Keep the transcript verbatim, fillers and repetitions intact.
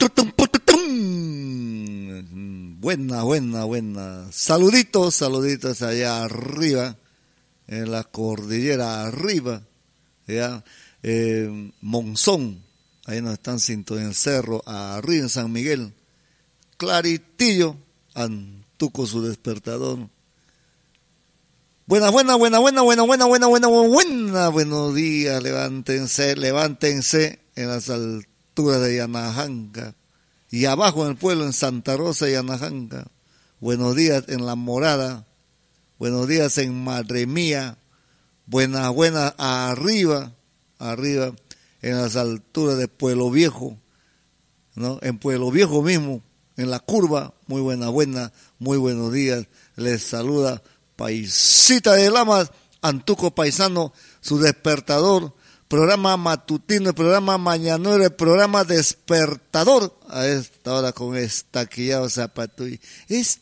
Buena, buena, buena. Saluditos, saluditos allá arriba, en la cordillera arriba, ya, eh, Monzón, ahí nos están sintonizando en el cerro, arriba en San Miguel, claritillo, Antuco su despertador. Buena, buena, buena, buena, buena, buena, buena, buena, buena, buenos días, levántense, levántense en las alturas de Yanajanga. Y abajo en el pueblo, en Santa Rosa y Yanajanga. Buenos días en La Morada. Buenos días en Madre Mía. Buenas, buenas arriba, arriba, en las alturas de Pueblo Viejo, ¿no? En Pueblo Viejo mismo, en la curva. Muy buena, buena, muy buenos días. Les saluda Paisita de Lamas, Antuco Paisano, su despertador. Programa matutino, el programa mañanero, el programa despertador. A esta hora con estaquillado zapatuy. Este